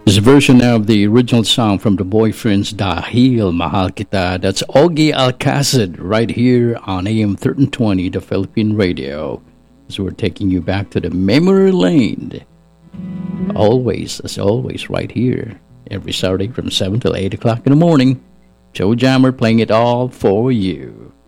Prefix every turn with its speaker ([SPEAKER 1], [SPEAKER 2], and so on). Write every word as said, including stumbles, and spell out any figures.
[SPEAKER 1] This version of the original song from the Boyfriends, Dahil Mahal Kita. That's Ogie Alcacid right here on A M thirteen twenty, the Philippine Radio. So we're taking you back to the memory lane. Always, as always, right here. Every Saturday from seven till eight o'clock in the morning. Joe Jammer playing it all for you.